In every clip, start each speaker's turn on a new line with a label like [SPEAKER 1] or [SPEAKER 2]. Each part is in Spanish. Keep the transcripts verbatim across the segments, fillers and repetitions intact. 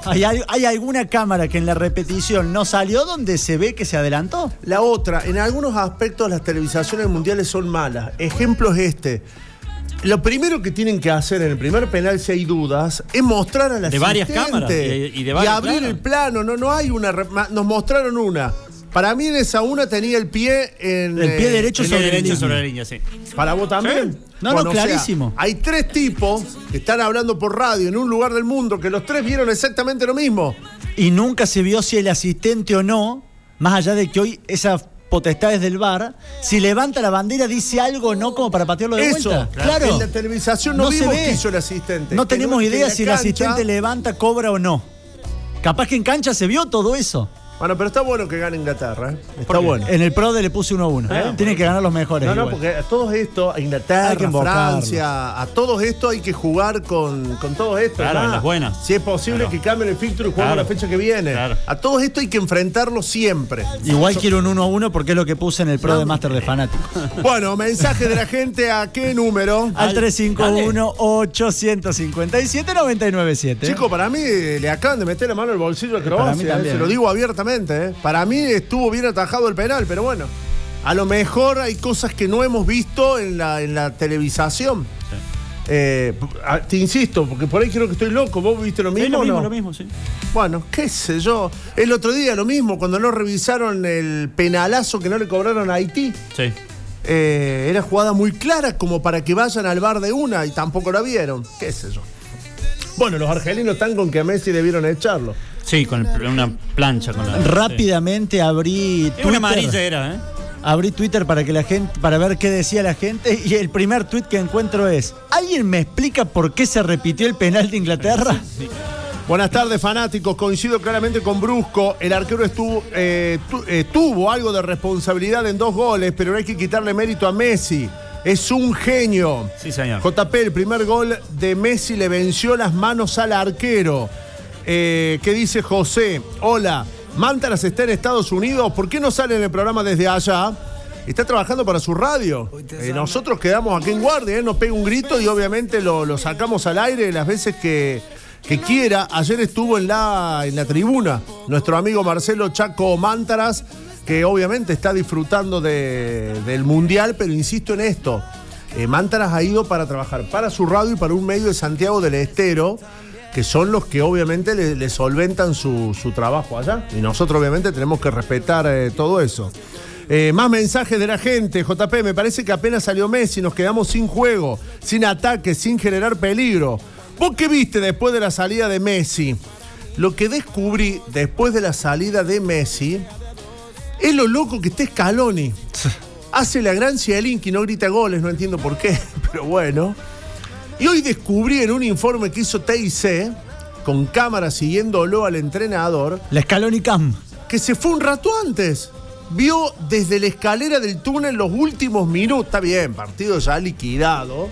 [SPEAKER 1] ¿Hay, ¿Hay alguna cámara que en la repetición no salió donde se ve que se adelantó?
[SPEAKER 2] La otra, en algunos aspectos las televisaciones mundiales son malas. Ejemplo es este. Lo primero que tienen que hacer en el primer penal, si hay dudas, es mostrar a la
[SPEAKER 3] de varias cámaras y, y, de varias,
[SPEAKER 2] y abrir
[SPEAKER 3] claro.
[SPEAKER 2] el plano. No, no hay una. Nos mostraron una. Para mí en esa una tenía el pie en
[SPEAKER 1] el pie derecho
[SPEAKER 3] el
[SPEAKER 1] sobre,
[SPEAKER 3] derecho
[SPEAKER 1] la línea.
[SPEAKER 3] sobre la línea, sí.
[SPEAKER 2] ¿Para vos también?
[SPEAKER 3] ¿Sí?
[SPEAKER 1] No, bueno, no, clarísimo.
[SPEAKER 2] O sea, hay tres tipos que están hablando por radio en un lugar del mundo que los tres vieron exactamente lo mismo.
[SPEAKER 1] Y nunca se vio si el asistente o no, más allá de que hoy esa potestades del V A R, si levanta la bandera dice algo o no como para patearlo de
[SPEAKER 2] Eso,
[SPEAKER 1] vuelta.
[SPEAKER 2] Claro. En la televisación no, no vimos qué hizo el asistente.
[SPEAKER 1] No tenemos idea si
[SPEAKER 2] cancha,
[SPEAKER 1] el asistente levanta, cobra o no. Capaz que en cancha se vio todo eso.
[SPEAKER 2] Bueno, pero está bueno que gane Inglaterra, ¿eh? Está bueno.
[SPEAKER 1] En el Prode le puse uno a uno. ¿Eh? Tienen que ganar los mejores.
[SPEAKER 2] No, no,
[SPEAKER 1] igual.
[SPEAKER 2] porque a todos estos, a Inglaterra, a Francia, a todos estos hay que jugar con, con todos estos.
[SPEAKER 3] Claro,
[SPEAKER 2] ¿no?
[SPEAKER 3] las buenas.
[SPEAKER 2] Si es posible
[SPEAKER 3] claro.
[SPEAKER 2] que cambien el fixture y jueguen
[SPEAKER 3] claro.
[SPEAKER 2] la fecha que viene. Claro. A todos estos hay que enfrentarlos siempre.
[SPEAKER 1] Igual so quiero un uno a uno porque es lo que puse en el Pro no. de Master de Fanáticos.
[SPEAKER 2] Bueno, mensaje de la gente, ¿a qué número?
[SPEAKER 1] Al tres cinco uno, ocho cinco siete, nueve nueve siete.
[SPEAKER 2] Chicos, para mí le acaban de meter la mano al bolsillo de Croacia. Eh, se lo digo abiertamente. Eh. Para A mí estuvo bien atajado el penal, pero bueno, a lo mejor hay cosas que no hemos visto en la, en la televisación. Sí. Eh, te insisto, porque por ahí creo que estoy loco. ¿Vos viste lo mismo?
[SPEAKER 3] Es lo mismo,
[SPEAKER 2] no?
[SPEAKER 3] lo mismo, sí.
[SPEAKER 2] Bueno, qué sé yo. El otro día lo mismo, cuando no revisaron el penalazo que no le cobraron a Haití.
[SPEAKER 3] Sí.
[SPEAKER 2] Eh, era jugada muy clara como para que vayan al bar de una y tampoco la vieron. Qué sé yo. Bueno, los argelinos están con que a Messi debieron echarlo.
[SPEAKER 3] Sí, con el, una plancha. Con la,
[SPEAKER 1] Rápidamente
[SPEAKER 3] sí.
[SPEAKER 1] abrí
[SPEAKER 3] Twitter. Una amarilla era, ¿eh?
[SPEAKER 1] Abrí Twitter para que la gente, para ver qué decía la gente, y el primer tweet que encuentro es: ¿alguien me explica por qué se repitió el penal de Inglaterra? Sí, sí.
[SPEAKER 2] Buenas tardes, fanáticos. Coincido claramente con Brusco. El arquero estuvo, eh, tu, eh, tuvo algo de responsabilidad en dos goles, pero no hay que quitarle mérito a Messi. Es un genio.
[SPEAKER 3] Sí, señor.
[SPEAKER 2] J P, el primer gol de Messi le venció las manos al arquero. Eh, ¿Qué dice José? Hola, Mántaras está en Estados Unidos. ¿Por qué no sale en el programa desde allá? Está trabajando para su radio. Eh, nosotros quedamos aquí en guardia. Él nos pega un grito y obviamente lo, lo sacamos al aire las veces que, que quiera. Ayer estuvo en la, en la tribuna nuestro amigo Marcelo Chaco Mántaras, que obviamente está disfrutando de, del Mundial, pero insisto en esto. Eh, Mántaras ha ido para trabajar para su radio y para un medio de Santiago del Estero, que son los que obviamente le, le solventan su, su trabajo allá. Y nosotros obviamente tenemos que respetar eh, todo eso. Eh, más mensajes de la gente. J P, me parece que apenas salió Messi, nos quedamos sin juego, sin ataque, sin generar peligro. ¿Vos qué viste después de la salida de Messi? Lo que descubrí después de la salida de Messi es lo loco que está Scaloni. Hace la gran Zielinski, no grita goles, no entiendo por qué, pero bueno. Y hoy descubrí en un informe que hizo T I C, con cámara siguiéndolo al entrenador,
[SPEAKER 1] la Scaloni Cam,
[SPEAKER 2] que se fue un rato antes. Vio desde la escalera del túnel los últimos minutos. Está bien, partido ya liquidado.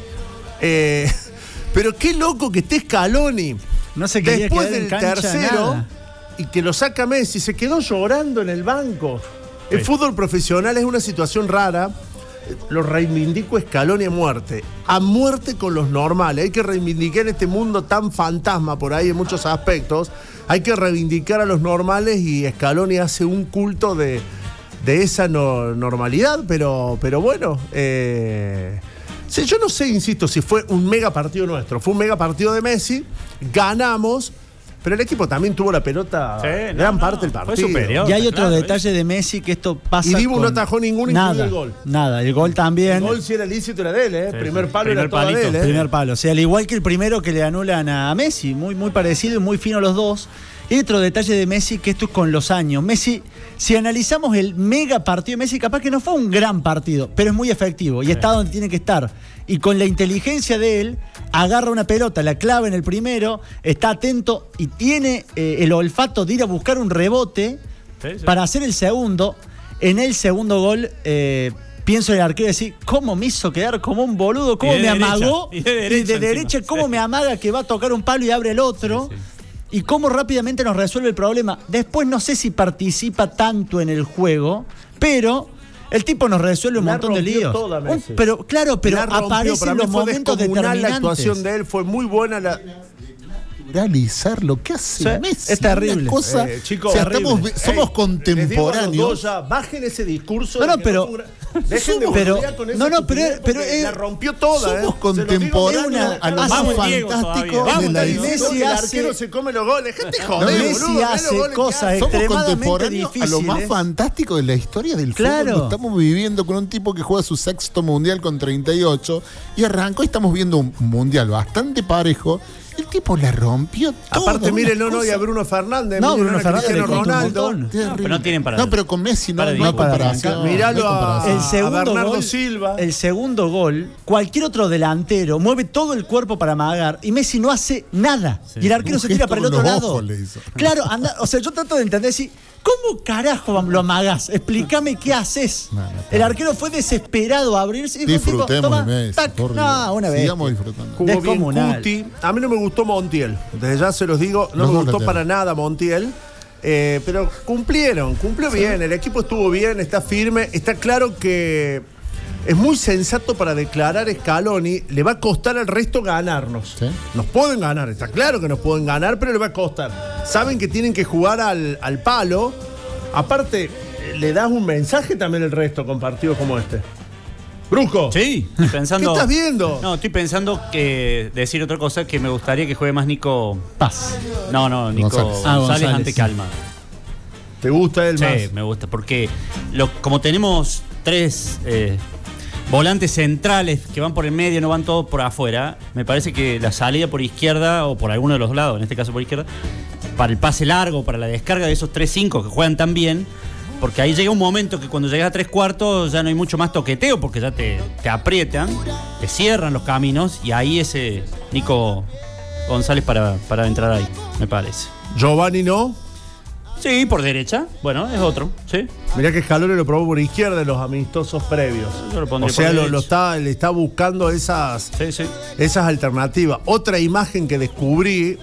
[SPEAKER 2] Eh, pero qué loco que esté Scaloni.
[SPEAKER 1] No se quería
[SPEAKER 2] después
[SPEAKER 1] quedar
[SPEAKER 2] del
[SPEAKER 1] en cancha,
[SPEAKER 2] tercero
[SPEAKER 1] nada.
[SPEAKER 2] Y que lo saca Messi. Se quedó llorando en el banco. El sí. fútbol profesional es una situación rara. Lo reivindico Scaloni a muerte. A muerte con los normales. Hay que reivindicar en este mundo tan fantasma por ahí en muchos aspectos. Hay que reivindicar a los normales y Scaloni hace un culto de, de esa no, normalidad. Pero, pero bueno, eh, sí, yo no sé, insisto, si fue un mega partido nuestro. Fue un mega partido de Messi. Ganamos. Pero el equipo también tuvo la pelota sí, gran no, parte del partido.
[SPEAKER 3] Fue superior.
[SPEAKER 1] Y hay otro
[SPEAKER 3] claro,
[SPEAKER 1] detalle de Messi que esto pasa.
[SPEAKER 2] Y Dibu
[SPEAKER 1] con...
[SPEAKER 2] no atajó ninguno,
[SPEAKER 1] nada,
[SPEAKER 2] incluido el gol.
[SPEAKER 1] Nada, el gol también.
[SPEAKER 2] El gol si era lícito era de él, ¿eh?
[SPEAKER 3] Sí,
[SPEAKER 2] primer
[SPEAKER 3] sí.
[SPEAKER 2] palo
[SPEAKER 3] primer
[SPEAKER 2] era todo
[SPEAKER 3] palito.
[SPEAKER 2] de él, ¿eh?
[SPEAKER 1] Primer palo. O sea, al igual que el primero que le anulan a Messi. Muy, muy parecido y muy fino los dos. Y otro detalle de Messi, que esto es con los años. Messi, si analizamos el mega partido de Messi, capaz que no fue un gran partido, pero es muy efectivo y sí. está donde tiene que estar. Y con la inteligencia de él, agarra una pelota, la clava en el primero, está atento y tiene eh, el olfato de ir a buscar un rebote sí, sí. para hacer el segundo. En el segundo gol, eh, pienso en el arquero y decir, ¿cómo me hizo quedar como un boludo? ¿Cómo me
[SPEAKER 3] derecha,
[SPEAKER 1] amagó?
[SPEAKER 3] Y de derecha,
[SPEAKER 1] y de derecha ¿cómo sí. me amaga que va a tocar un palo y abre el otro? Sí, sí. Y cómo rápidamente nos resuelve el problema. Después no sé si participa tanto en el juego, pero el tipo nos resuelve un
[SPEAKER 2] la
[SPEAKER 1] montón de líos.
[SPEAKER 2] Toda,
[SPEAKER 1] un, pero claro, pero
[SPEAKER 2] la rompió,
[SPEAKER 1] aparece en los momentos determinantes.
[SPEAKER 2] La actuación de él fue muy buena. La...
[SPEAKER 4] naturalizar lo que hace
[SPEAKER 1] Sí,
[SPEAKER 4] Messi.
[SPEAKER 1] es terrible.
[SPEAKER 4] Una cosa,
[SPEAKER 2] Eh, chicos,
[SPEAKER 4] o sea,
[SPEAKER 2] terrible.
[SPEAKER 4] estamos, somos
[SPEAKER 2] Ey,
[SPEAKER 4] contemporáneos.
[SPEAKER 2] les digo a los dos ya, bajen ese discurso.
[SPEAKER 1] No,
[SPEAKER 2] de
[SPEAKER 1] no,
[SPEAKER 2] que
[SPEAKER 1] pero-
[SPEAKER 2] fue una- dejen de
[SPEAKER 1] pero-
[SPEAKER 2] boludear con esa
[SPEAKER 1] no, no, pero-
[SPEAKER 2] estupidez
[SPEAKER 1] pero
[SPEAKER 2] porque
[SPEAKER 1] es-
[SPEAKER 2] la rompió toda.
[SPEAKER 4] Somos
[SPEAKER 2] eh. Se lo digo
[SPEAKER 4] contemporáneos
[SPEAKER 1] una-
[SPEAKER 4] a lo
[SPEAKER 1] hace-
[SPEAKER 4] más
[SPEAKER 3] Vamos, Diego,
[SPEAKER 4] fantástico
[SPEAKER 3] todavía.
[SPEAKER 4] de
[SPEAKER 3] Vamos,
[SPEAKER 4] la
[SPEAKER 3] Diego.
[SPEAKER 4] historia.
[SPEAKER 2] Que el
[SPEAKER 1] hace-
[SPEAKER 2] arquero se come los goles. Gente,
[SPEAKER 4] No,
[SPEAKER 2] joder,
[SPEAKER 1] Messi
[SPEAKER 2] boludo, mirá los
[SPEAKER 1] hace
[SPEAKER 2] goles que
[SPEAKER 1] cosas
[SPEAKER 2] hace.
[SPEAKER 4] Somos
[SPEAKER 1] extremadamente
[SPEAKER 4] contemporáneos a lo más
[SPEAKER 1] difíciles.
[SPEAKER 4] fantástico de la historia del fútbol.
[SPEAKER 1] Claro.
[SPEAKER 4] Lo estamos viviendo con un tipo que juega su sexto mundial con treinta y ocho y arrancó y estamos viendo un mundial bastante parejo. El tipo la rompió todo.
[SPEAKER 2] Aparte,
[SPEAKER 4] una
[SPEAKER 2] mírenlo no, y a
[SPEAKER 4] cosa
[SPEAKER 2] Bruno Fernández.
[SPEAKER 1] No,
[SPEAKER 2] mírenlo
[SPEAKER 1] Bruno
[SPEAKER 2] a
[SPEAKER 1] Fernández
[SPEAKER 2] Cristiano
[SPEAKER 1] le costó un
[SPEAKER 2] Ronaldo.
[SPEAKER 1] montón.
[SPEAKER 4] terrible.
[SPEAKER 3] No, pero no tienen para-
[SPEAKER 4] No, pero con Messi no,
[SPEAKER 3] para
[SPEAKER 4] no hay
[SPEAKER 3] discutir.
[SPEAKER 4] comparación.
[SPEAKER 2] Miralo
[SPEAKER 4] no hay
[SPEAKER 2] a-
[SPEAKER 4] comparación.
[SPEAKER 1] El segundo
[SPEAKER 2] Bernardo
[SPEAKER 1] gol,
[SPEAKER 2] Silva.
[SPEAKER 1] el segundo gol, cualquier otro delantero mueve todo el cuerpo para amagar y Messi no hace nada. Y el arquero
[SPEAKER 4] Un
[SPEAKER 1] se tira
[SPEAKER 4] gesto
[SPEAKER 1] para el
[SPEAKER 4] con
[SPEAKER 1] otro
[SPEAKER 4] los
[SPEAKER 1] lado.
[SPEAKER 4] ojos le hizo.
[SPEAKER 1] Claro, anda, o sea, yo trato de entender si ¿cómo carajo lo amagás? Explícame qué haces.
[SPEAKER 4] No, no,
[SPEAKER 1] el arquero fue desesperado a abrirse y dijo, tipo,
[SPEAKER 4] Disfrutemos
[SPEAKER 1] toma,
[SPEAKER 4] de Messi.
[SPEAKER 1] tac,
[SPEAKER 4] por
[SPEAKER 1] no,
[SPEAKER 4] Dios.
[SPEAKER 1] una vez.
[SPEAKER 4] Sigamos disfrutando.
[SPEAKER 2] Jugó bien
[SPEAKER 1] Descomunal.
[SPEAKER 2] Cuti. A mí no me gustó Montiel. Desde ya se los digo, no
[SPEAKER 4] Los
[SPEAKER 2] me
[SPEAKER 4] dos
[SPEAKER 2] gustó
[SPEAKER 4] laterales.
[SPEAKER 2] para nada Montiel. Eh, pero cumplieron, cumplió bien. El equipo estuvo bien, está firme. Está claro que es muy sensato para declarar Scaloni. Le va a costar al resto ganarnos.
[SPEAKER 4] Sí.
[SPEAKER 2] Nos pueden ganar, está claro que nos pueden ganar, pero le va a costar. Saben que tienen que jugar al, al palo. Aparte, le das un mensaje también al resto con partidos como este. Brusco.
[SPEAKER 3] Sí, estoy pensando.
[SPEAKER 2] ¿Qué estás viendo?
[SPEAKER 3] No, estoy pensando que decir otra cosa que me gustaría que juegue más Nico.
[SPEAKER 1] Paz.
[SPEAKER 3] No, no, Nico
[SPEAKER 4] González.
[SPEAKER 3] González,
[SPEAKER 1] Ah, González,
[SPEAKER 3] ante
[SPEAKER 1] sí.
[SPEAKER 3] Calma.
[SPEAKER 2] ¿Te gusta él
[SPEAKER 3] Sí,
[SPEAKER 2] más?
[SPEAKER 3] me gusta, porque lo, como tenemos tres eh, volantes centrales que van por el medio, no van todos por afuera, me parece que la salida por izquierda o por alguno de los lados, en este caso por izquierda, para el pase largo, para la descarga de esos tres cinco que juegan tan bien, porque ahí llega un momento que cuando llegas a tres cuartos ya no hay mucho más toqueteo, porque ya te, te aprietan, te cierran los caminos, y ahí ese Nico González para, para entrar ahí, me parece.
[SPEAKER 2] Giovanni no.
[SPEAKER 3] Sí, por derecha, bueno, es otro, sí.
[SPEAKER 2] Mirá que Scaloni lo probó por izquierda en los amistosos previos.
[SPEAKER 3] Yo lo pondría
[SPEAKER 2] O sea,
[SPEAKER 3] por
[SPEAKER 2] lo,
[SPEAKER 3] derecha.
[SPEAKER 2] lo está, le está buscando esas,
[SPEAKER 3] Sí, sí.
[SPEAKER 2] esas alternativas. Otra imagen que descubrí,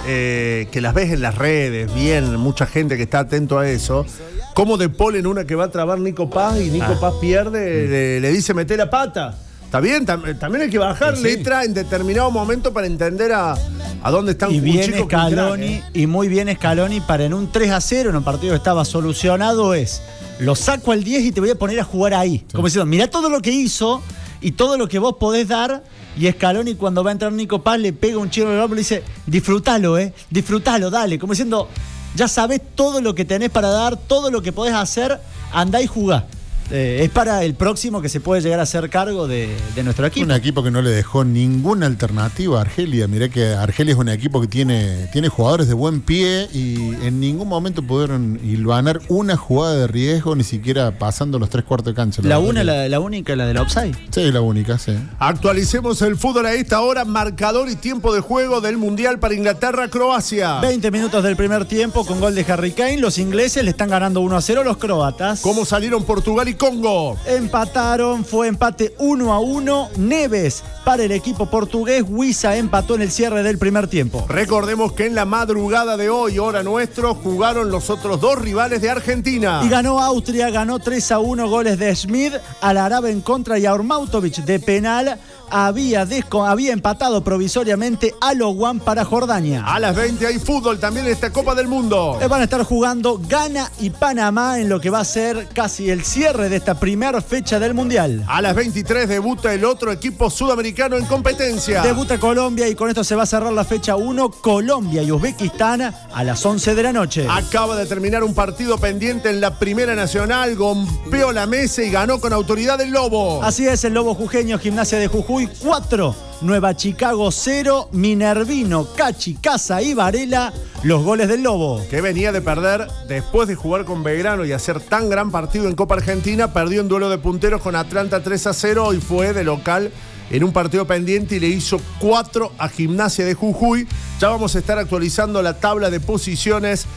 [SPEAKER 2] eh, que las ves en las redes, bien, mucha gente que está atento a eso. Como De Paul en una que va a trabar Nico Paz y Nico
[SPEAKER 3] Ah.
[SPEAKER 2] Paz pierde, le, le dice meter la pata. Está bien, tam- también hay que bajar
[SPEAKER 3] Sí, sí.
[SPEAKER 2] letra en determinado momento para entender a, a dónde están
[SPEAKER 1] Y
[SPEAKER 2] un
[SPEAKER 1] bien
[SPEAKER 2] chico que un crack,
[SPEAKER 1] Scaloni,
[SPEAKER 2] eh.
[SPEAKER 1] y muy bien Scaloni para en un tres a cero, en un partido que estaba solucionado, es lo saco al diez y te voy a poner a jugar ahí. Como diciendo, mirá todo lo que hizo y todo lo que vos podés dar. Y Scaloni, cuando va a entrar Nico Paz, le pega un chino en el hombro y le dice, disfrútalo, eh, disfrútalo, dale. Como diciendo, ya sabés todo lo que tenés para dar, todo lo que podés hacer, andá y jugá. Eh, es para el próximo que se puede llegar a hacer cargo de, de nuestro equipo.
[SPEAKER 4] Un equipo que no le dejó ninguna alternativa a Argelia. Mirá que Argelia es un equipo que tiene, tiene jugadores de buen pie y en ningún momento pudieron hilvanar una jugada de riesgo, ni siquiera pasando los tres cuartos de cancha.
[SPEAKER 1] La
[SPEAKER 4] verdad
[SPEAKER 1] una,
[SPEAKER 4] que-
[SPEAKER 1] la, la única, la del offside.
[SPEAKER 4] Sí, la única, sí.
[SPEAKER 2] Actualicemos el fútbol a esta hora, marcador y tiempo de juego del Mundial para Inglaterra-Croacia.
[SPEAKER 1] veinte minutos del primer tiempo con gol de Harry Kane. Los ingleses le están ganando uno a cero a los croatas.
[SPEAKER 2] ¿Cómo salieron Portugal y Congo?
[SPEAKER 1] Empataron, fue empate uno a uno. Neves para el equipo portugués. Huiza empató en el cierre del primer tiempo.
[SPEAKER 2] Recordemos que en la madrugada de hoy, hora nuestro, jugaron los otros dos rivales de Argentina.
[SPEAKER 1] Y ganó Austria, ganó tres a uno, goles de Schmid, Alarabe en contra y Aurmautovic de penal. Había, desco- había empatado provisoriamente a Loguán para Jordania.
[SPEAKER 2] A las veinte hay fútbol también en esta Copa del Mundo.
[SPEAKER 1] Eh, Van a estar jugando Ghana y Panamá en lo que va a ser casi el cierre de esta primera fecha del Mundial.
[SPEAKER 2] A las veintitrés debuta el otro equipo sudamericano en competencia.
[SPEAKER 1] Debuta Colombia y con esto se va a cerrar la fecha uno, Colombia y Uzbekistán a las once de la noche.
[SPEAKER 2] Acaba de terminar un partido pendiente en la Primera Nacional, golpeó la mesa y ganó con autoridad el Lobo.
[SPEAKER 1] Así es, el Lobo Jujeño, Gimnasia de Jujuy cuatro, Nueva Chicago cero, Minervino, Cachi, Casa y Varela, los goles del Lobo.
[SPEAKER 2] Que venía de perder después de jugar con Belgrano y hacer tan gran partido en Copa Argentina, perdió en duelo de punteros con Atlanta tres a cero y fue de local en un partido pendiente y le hizo cuatro a Gimnasia de Jujuy. Ya vamos a estar actualizando la tabla de posiciones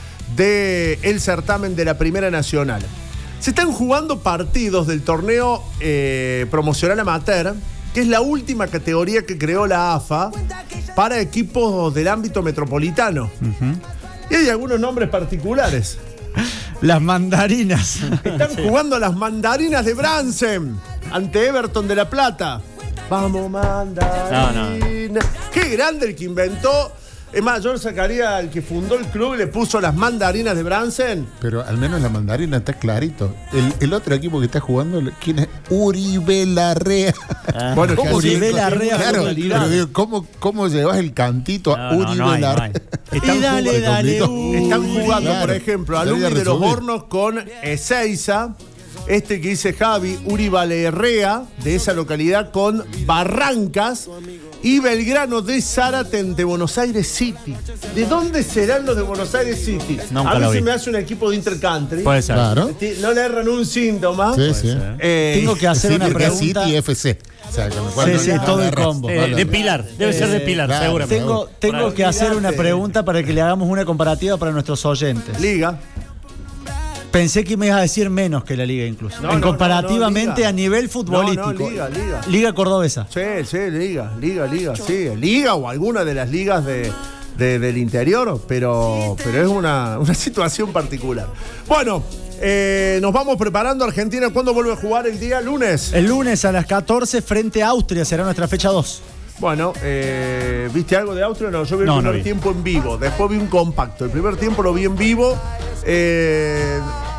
[SPEAKER 2] del certamen de la Primera Nacional. Se están jugando partidos del torneo eh, promocional amateur, que es la última categoría que creó la A F A para equipos del ámbito metropolitano. Y hay algunos nombres particulares.
[SPEAKER 1] Las mandarinas.
[SPEAKER 2] Están jugando las mandarinas de Bransen ante Everton de La Plata. Vamos, mandarina.
[SPEAKER 3] No, no.
[SPEAKER 2] Qué grande el que inventó Es más, yo sacaría al que fundó el club y le puso las mandarinas de Bransen.
[SPEAKER 4] Pero al menos la mandarina está clarito. El, el otro equipo que está jugando, ¿quién es? Uribe Larrea.
[SPEAKER 3] Ah.
[SPEAKER 2] Bueno,
[SPEAKER 1] ¿Cómo
[SPEAKER 2] que así-
[SPEAKER 1] Uribe Larrea?
[SPEAKER 4] Claro,
[SPEAKER 2] modalidad.
[SPEAKER 4] pero digo, ¿cómo, ¿cómo llevas el cantito a
[SPEAKER 3] No, no,
[SPEAKER 4] Uribe
[SPEAKER 3] no hay, no
[SPEAKER 4] Larrea?
[SPEAKER 3] hay.
[SPEAKER 1] Y dale,
[SPEAKER 4] Se
[SPEAKER 1] dale,
[SPEAKER 4] complicó.
[SPEAKER 1] uh,
[SPEAKER 2] Están jugando,
[SPEAKER 4] Claro.
[SPEAKER 2] por ejemplo,
[SPEAKER 4] Ya
[SPEAKER 2] Alumni
[SPEAKER 4] había
[SPEAKER 2] de los
[SPEAKER 4] resuelto.
[SPEAKER 2] Hornos con Ezeiza. Este que dice Javi, Uribe Larrea, de esa localidad, con Barrancas. Y Belgrano de Zárate de Buenos Aires City. ¿De dónde serán los de Buenos Aires City?
[SPEAKER 3] Nunca
[SPEAKER 2] A mí
[SPEAKER 3] lo
[SPEAKER 2] se
[SPEAKER 3] vi.
[SPEAKER 2] me hace un equipo de intercountry.
[SPEAKER 3] Puede ser.
[SPEAKER 4] Claro.
[SPEAKER 2] No le erran un síntoma.
[SPEAKER 4] Sí, sí.
[SPEAKER 2] Eh,
[SPEAKER 1] Tengo que hacer
[SPEAKER 4] Sí,
[SPEAKER 1] una
[SPEAKER 4] porque es
[SPEAKER 1] pregunta.
[SPEAKER 4] City F C. O sea, con lo cual
[SPEAKER 1] Sí,
[SPEAKER 4] no-
[SPEAKER 1] sí,
[SPEAKER 4] no
[SPEAKER 1] todo
[SPEAKER 4] le
[SPEAKER 1] el
[SPEAKER 4] erras.
[SPEAKER 1] combo.
[SPEAKER 3] Eh, de Pilar, debe ser de
[SPEAKER 1] Eh,
[SPEAKER 3] Pilar,
[SPEAKER 4] claro,
[SPEAKER 3] seguramente.
[SPEAKER 1] Tengo, tengo
[SPEAKER 2] Por
[SPEAKER 1] que hacer una
[SPEAKER 2] olvidarte.
[SPEAKER 1] pregunta para que le hagamos una comparativa para nuestros oyentes.
[SPEAKER 2] Liga.
[SPEAKER 1] Pensé que me ibas a decir menos que la liga incluso.
[SPEAKER 2] No,
[SPEAKER 1] en
[SPEAKER 2] no,
[SPEAKER 1] comparativamente
[SPEAKER 2] no, no, liga.
[SPEAKER 1] a nivel futbolístico.
[SPEAKER 2] No, no, liga, liga.
[SPEAKER 1] Liga cordobesa.
[SPEAKER 2] Sí, sí, liga, liga, liga, sí. Liga o alguna de las ligas de, de- del interior, pero, pero es una, una situación particular. Bueno, eh, nos vamos preparando. Argentina, ¿cuándo vuelve a jugar? El día lunes.
[SPEAKER 1] El lunes a las catorce frente a Austria será nuestra fecha dos.
[SPEAKER 2] Bueno, eh, ¿viste algo de Austria? No, yo vi el
[SPEAKER 3] No, no
[SPEAKER 2] primer
[SPEAKER 3] vi.
[SPEAKER 2] tiempo en vivo. Después vi un compacto. El primer tiempo lo vi en vivo. Eh,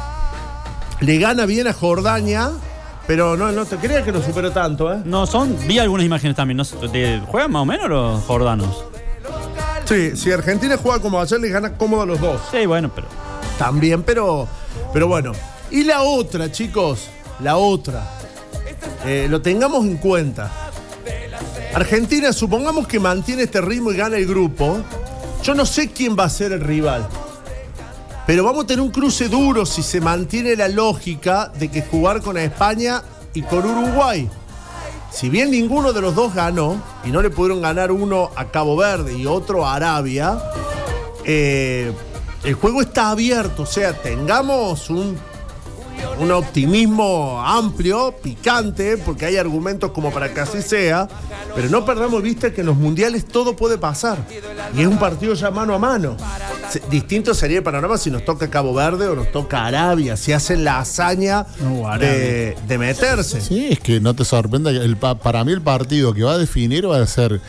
[SPEAKER 2] le gana bien a Jordania, pero no, no te creas que lo superó tanto, ¿eh?
[SPEAKER 3] No, son, vi algunas imágenes también. No sé, de- ¿Juegan más o menos los jordanos?
[SPEAKER 2] Sí, si Argentina juega como ayer, le gana cómodo a los dos.
[SPEAKER 3] Sí, bueno, pero.
[SPEAKER 2] También, pero, pero bueno. Y la otra, chicos, la otra. Eh, lo tengamos en cuenta. Argentina, supongamos que mantiene este ritmo y gana el grupo. Yo no sé quién va a ser el rival. Pero vamos a tener un cruce duro si se mantiene la lógica de que jugar con España y con Uruguay. Si bien ninguno de los dos ganó, y no le pudieron ganar uno a Cabo Verde y otro a Arabia, eh, el juego está abierto. O sea, tengamos un, un optimismo amplio, picante, porque hay argumentos como para que así sea, pero no perdamos vista que en los mundiales todo puede pasar. Y es un partido ya mano a mano. Se- Distinto sería el panorama si nos toca Cabo Verde o nos toca Arabia, si hacen la hazaña
[SPEAKER 1] No, Arabia.
[SPEAKER 2] de, de meterse.
[SPEAKER 4] Sí, es que no te sorprenda. Que el, pa- para mí el partido que va a definir va a ser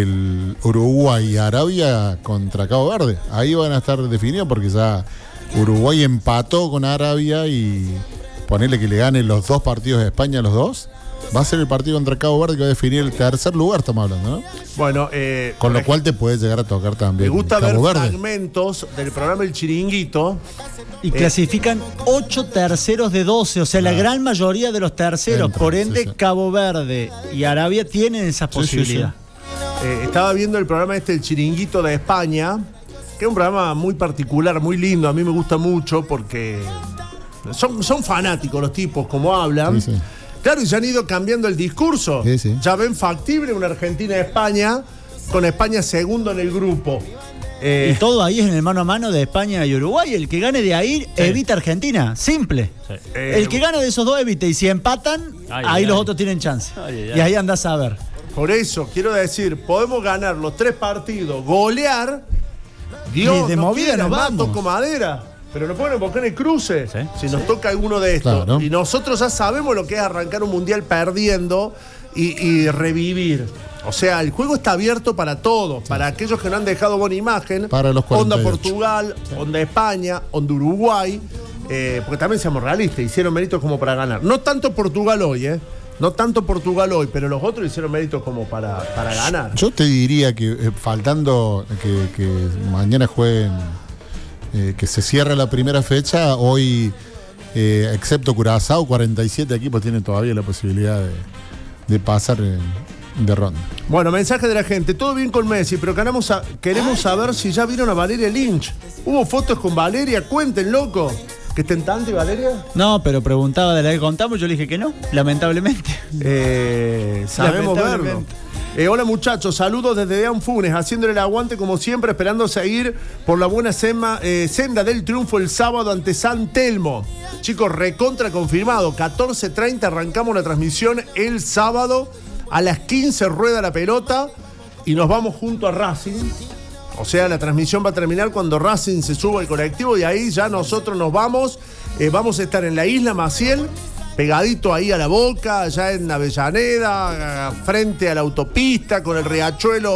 [SPEAKER 4] el Uruguay y Arabia contra Cabo Verde. Ahí van a estar definidos porque ya Uruguay empató con Arabia y ponerle que le gane los dos partidos de España a los dos. Va a ser el partido contra Cabo Verde que va a definir el tercer lugar, estamos hablando, ¿no?
[SPEAKER 2] Bueno, eh,
[SPEAKER 4] Con lo
[SPEAKER 2] por
[SPEAKER 4] cual te puede llegar a tocar también
[SPEAKER 2] me gusta ver
[SPEAKER 4] Cabo Verde.
[SPEAKER 2] fragmentos del programa El Chiringuito.
[SPEAKER 1] Y clasifican ocho terceros de doce, o sea, la gran mayoría de los terceros.
[SPEAKER 4] Entran,
[SPEAKER 1] Por ende,
[SPEAKER 4] sí, sí.
[SPEAKER 1] Cabo Verde y Arabia tienen esa
[SPEAKER 4] Sí, sí,
[SPEAKER 1] posibilidad.
[SPEAKER 2] Eh, estaba viendo el programa este, El Chiringuito de España, que es un programa muy particular, muy lindo. A mí me gusta mucho porque son, son fanáticos los tipos, como hablan.
[SPEAKER 4] Sí, sí.
[SPEAKER 2] Claro, y ya han ido cambiando el discurso.
[SPEAKER 4] Sí, sí.
[SPEAKER 2] Ya ven factible una Argentina-España, con España segundo en el grupo. Eh,
[SPEAKER 1] Y todo ahí es en el mano a mano de España y Uruguay. El que gane de ahí evita Argentina. Simple.
[SPEAKER 3] Sí.
[SPEAKER 2] eh,
[SPEAKER 1] El que gane de esos dos evita. Y si empatan,
[SPEAKER 3] Ay,
[SPEAKER 1] ahí
[SPEAKER 3] ay,
[SPEAKER 1] los
[SPEAKER 3] ay.
[SPEAKER 1] otros tienen chance.
[SPEAKER 3] Ay, ay, ay.
[SPEAKER 1] Y ahí andás a ver.
[SPEAKER 2] Por eso, quiero decir, podemos ganar los tres partidos, golear. Dios,
[SPEAKER 1] Y de
[SPEAKER 2] no
[SPEAKER 1] movida
[SPEAKER 2] quiera,
[SPEAKER 1] nos
[SPEAKER 2] más,
[SPEAKER 1] vamos.
[SPEAKER 2] toco madera. Pero nos pueden invocar en el cruce
[SPEAKER 3] Sí.
[SPEAKER 2] si nos toca alguno de estos.
[SPEAKER 4] Claro.
[SPEAKER 2] Y nosotros ya sabemos lo que es arrancar un mundial perdiendo y, y revivir. O sea, el juego está abierto para todos, para aquellos que no han dejado buena imagen.
[SPEAKER 4] Para los cuarenta y
[SPEAKER 2] Onda
[SPEAKER 4] ocho.
[SPEAKER 2] Portugal, Onda España, Onda Uruguay. Eh, porque también seamos realistas, hicieron méritos como para ganar. No tanto Portugal hoy, ¿eh? No tanto Portugal hoy, pero los otros hicieron méritos como para, para ganar.
[SPEAKER 4] Yo te diría que eh, faltando que, que mañana jueguen, eh, que se cierre la primera fecha, hoy, eh, excepto Curazao, cuarenta y siete equipos tienen todavía la posibilidad de, de pasar en- de ronda.
[SPEAKER 2] Bueno, mensaje de la gente. Todo bien con Messi, pero queremos, a- queremos saber si ya vieron a Valeria Lynch. ¿Hubo fotos con Valeria? Cuenten, loco. ¿Que estén tanto y Valeria?
[SPEAKER 1] No, pero preguntaba de la que contamos. Yo le dije que no, lamentablemente.
[SPEAKER 2] Eh, sabemos verlo.
[SPEAKER 1] Lamentablemente.
[SPEAKER 2] Eh, hola muchachos, saludos desde Dean Funes, haciéndole el aguante como siempre, esperando seguir por la buena sema- eh, senda del triunfo el sábado ante San Telmo. Chicos, recontra confirmado, catorce treinta arrancamos la transmisión el sábado, a las quince rueda la pelota y nos vamos junto a Racing. O sea, la transmisión va a terminar cuando Racing se suba al colectivo y ahí ya nosotros nos vamos. Eh, vamos a estar en la isla Maciel, pegadito ahí a la Boca, allá en Avellaneda, frente a la autopista, con el riachuelo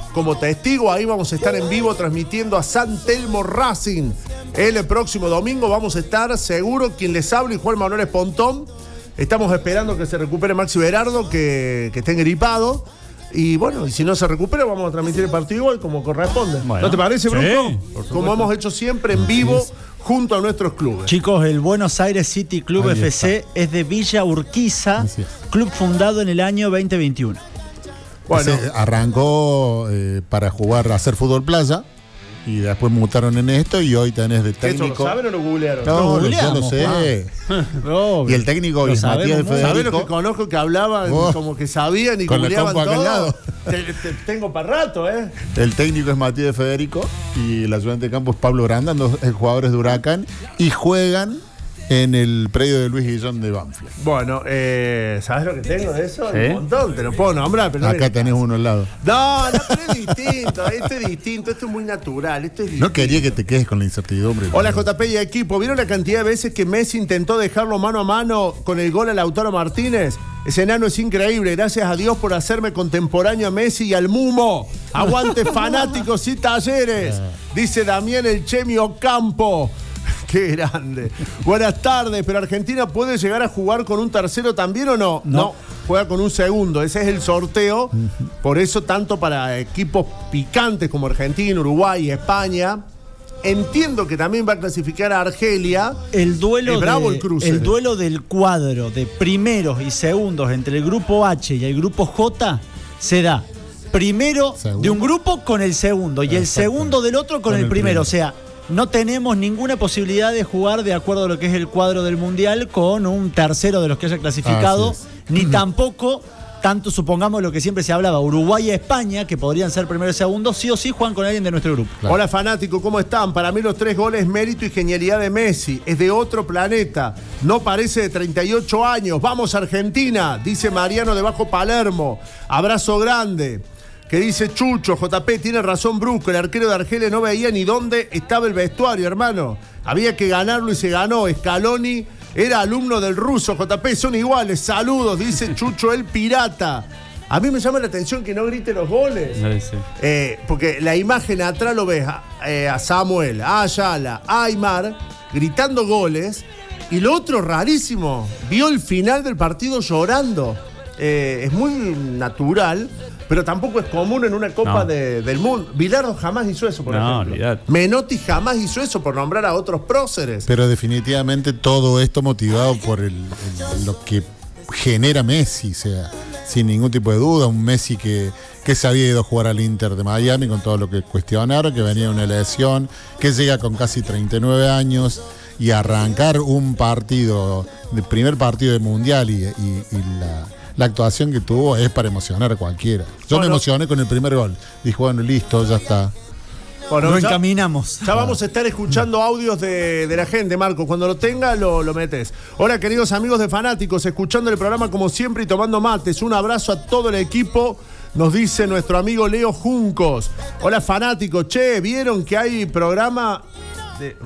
[SPEAKER 2] como testigo. Ahí vamos a estar en vivo transmitiendo a San Telmo Racing. El próximo domingo vamos a estar seguro quien les habla y Juan Manuel Espontón. Estamos esperando que se recupere Maxi Berardo, que, que esté gripado. Y bueno, y si no se recupera, vamos a transmitir el partido igual como corresponde. Bueno. ¿No te parece, Bruno? Sí, como hemos hecho siempre en vivo junto a nuestros clubes.
[SPEAKER 1] Chicos, el Buenos Aires City Club Ahí F C está. Es de Villa Urquiza, es. club fundado en el año veinte veintiuno.
[SPEAKER 4] Bueno, Ese arrancó eh, para jugar a hacer fútbol playa. Y después mutaron en esto y hoy tenés de técnico.
[SPEAKER 2] ¿Eso lo saben o lo googlearon?
[SPEAKER 4] No, no yo lo sé. Ah. Y el técnico hoy es Matías de Federico.
[SPEAKER 2] ¿Sabés lo que conozco que hablaban oh. como que sabían y
[SPEAKER 4] con
[SPEAKER 2] googleaban
[SPEAKER 4] la
[SPEAKER 2] todo?
[SPEAKER 4] Lado.
[SPEAKER 2] Te, te, tengo para rato, ¿eh?
[SPEAKER 4] El técnico es Matías de Federico y el ayudante de campo es Pablo Granda, dos jugadores de Huracán, y juegan en el predio de Luis Guillón de Banfield.
[SPEAKER 2] Bueno, eh, ¿sabes lo que tengo de eso? ¿Sí? Un montón, te lo puedo nombrar. Pero
[SPEAKER 4] Acá no tenés uno al lado.
[SPEAKER 2] No, no, pero es distinto, esto es distinto, esto es muy natural, esto es
[SPEAKER 4] No quería que te quedes con la incertidumbre.
[SPEAKER 2] Hola J P y equipo, ¿vieron la cantidad de veces que Messi intentó dejarlo mano a mano con el gol a Lautaro Martínez? Ese enano es increíble, gracias a Dios por hacerme contemporáneo a Messi y al Mumo. Aguante fanáticos y talleres, dice Damián el Chemi Ocampo. Qué grande. Buenas tardes, pero Argentina puede llegar a jugar con un tercero también o no?
[SPEAKER 1] No.
[SPEAKER 2] No, juega con un segundo. Ese es el sorteo. Por eso, tanto para equipos picantes como Argentina, Uruguay y España. Entiendo que también va a clasificar a Argelia.
[SPEAKER 1] El duelo,
[SPEAKER 2] es bravo
[SPEAKER 1] de,
[SPEAKER 2] el cruce.
[SPEAKER 1] El duelo del cuadro de primeros y segundos entre el grupo H y el grupo J se da primero ¿Segundo? de un grupo con el segundo y el segundo del otro con, con el, el primero. primero. O sea, no tenemos ninguna posibilidad de jugar de acuerdo a lo que es el cuadro del Mundial con un tercero de los que haya clasificado, ni tampoco, tanto supongamos lo que siempre se hablaba, Uruguay y España, que podrían ser primero y segundo, sí o sí juegan con alguien de nuestro grupo.
[SPEAKER 2] Claro. Hola fanático, ¿cómo están? Para mí los tres goles mérito y genialidad de Messi, es de otro planeta, no parece de treinta y ocho años, vamos Argentina, dice Mariano de Bajo Palermo, abrazo grande. Que dice Chucho, J P, tiene razón Brusco, el arquero de Argelia no veía ni dónde estaba el vestuario, hermano. Había que ganarlo y se ganó. Scaloni era alumno del ruso, J P, son iguales. Saludos, dice Chucho el pirata. A mí me llama la atención que no grite los goles. Sí, sí. Eh, porque la imagen atrás lo ves a, eh, a Samuel, a Ayala, a Aymar, gritando goles. Y lo otro rarísimo, vio el final del partido llorando. Eh, es muy natural, pero tampoco es común en una Copa no. de, del Mundo. Bilardo jamás hizo eso, por no, ejemplo. Olvidate. Menotti jamás hizo eso, por nombrar a otros próceres.
[SPEAKER 4] Pero definitivamente todo esto motivado por el, el, lo que genera Messi, o sea, sin ningún tipo de duda, un Messi que, que se había ido a jugar al Inter de Miami con todo lo que cuestionaron, que venía una lesión, que llega con casi treinta y nueve años y arrancar un partido, el primer partido de Mundial y, y, y la... La actuación que tuvo es para emocionar a cualquiera. Yo bueno, me emocioné con el primer gol. Dije, bueno, listo, ya está.
[SPEAKER 1] Bueno, lo ya, encaminamos.
[SPEAKER 2] Ya vamos a estar escuchando audios de, de la gente, Marco. Cuando lo tenga, lo, lo metes. Hola, queridos amigos de Fanáticos, escuchando el programa como siempre y tomando mates. Un abrazo a todo el equipo, nos dice nuestro amigo Leo Juncos. Hola, Fanáticos. Che, ¿vieron que hay programa de... Eh,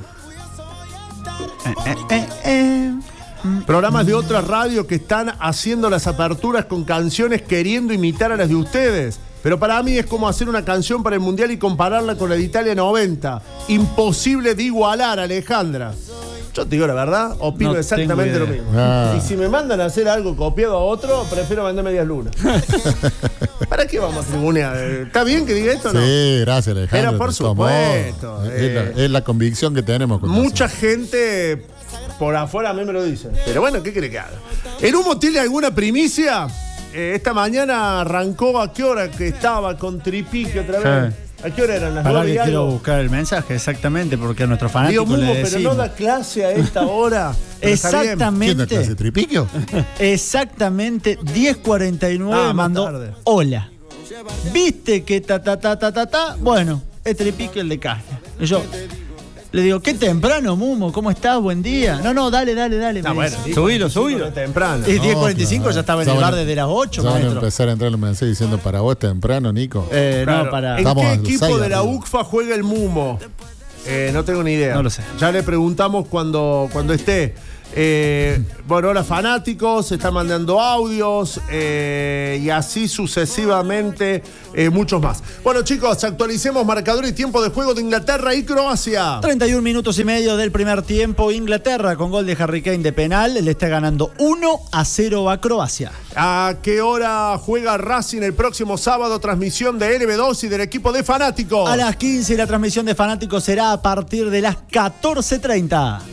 [SPEAKER 2] eh, eh, eh. Programas de otras radios que están haciendo las aperturas con canciones queriendo imitar a las de ustedes? Pero para mí es como hacer una canción para el Mundial y compararla con la de Italia noventa. Imposible de igualar, Alejandra. Yo te digo la verdad, opino no exactamente lo mismo. Ah. Y si me mandan a hacer algo copiado a otro, prefiero vender medias lunas. ¿Para qué vamos a tribunear? ¿Está bien que diga esto o no?
[SPEAKER 4] Sí, gracias, Alejandra.
[SPEAKER 2] Era por supuesto.
[SPEAKER 4] Eh, es, la, es la convicción que tenemos. Con
[SPEAKER 2] mucha eso. Gente... Por afuera a mí me lo dicen. Pero bueno, ¿qué quiere que haga? ¿El Humo tiene alguna primicia? Eh, esta mañana arrancó, ¿a qué hora que estaba con Tripique otra vez? Sí. ¿A qué hora eran las
[SPEAKER 1] nueve
[SPEAKER 2] y
[SPEAKER 1] algo?
[SPEAKER 2] Quiero
[SPEAKER 1] buscar el mensaje, exactamente, porque a nuestros fanáticos
[SPEAKER 2] Digo, Mumo,
[SPEAKER 1] le decimos.
[SPEAKER 2] pero no da clase a esta hora.
[SPEAKER 1] Exactamente.
[SPEAKER 4] ¿Quién da clase? ¿Tripiquio?
[SPEAKER 1] Exactamente, diez cuarenta y nueve ah, mandó hola. ¿Viste que ta ta ta ta ta ta? Bueno, es Tripique el de Castro. Y yo... Le digo, qué temprano, Mumo, ¿cómo estás? Buen día. No, no, dale, dale, dale.
[SPEAKER 2] No, bueno,
[SPEAKER 1] subilo, subilo.
[SPEAKER 2] Temprano.
[SPEAKER 1] Es diez cuarenta y cinco, no, ya estaba en el bar desde las ocho,
[SPEAKER 4] maestro.
[SPEAKER 1] Van
[SPEAKER 4] a empezar a entrar los mensajes diciendo, para vos temprano, Nico.
[SPEAKER 1] Eh, claro. No, para...
[SPEAKER 2] ¿En Estamos qué equipo seis, de la U C F A juega el Mumo? Eh, no tengo ni idea.
[SPEAKER 1] No lo sé.
[SPEAKER 2] Ya le preguntamos cuando, cuando esté. Eh, bueno, hola fanáticos, se están mandando audios eh, y así sucesivamente eh, muchos más. Bueno chicos, actualicemos marcador y tiempo de juego de Inglaterra y Croacia.
[SPEAKER 1] treinta y un minutos y medio del primer tiempo. Inglaterra con gol de Harry Kane de penal le está ganando uno a cero a Croacia.
[SPEAKER 2] ¿A qué hora juega Racing el próximo sábado? Transmisión de L B dos y del equipo de fanáticos.
[SPEAKER 1] A las quince y la transmisión de fanáticos será a partir de las catorce treinta.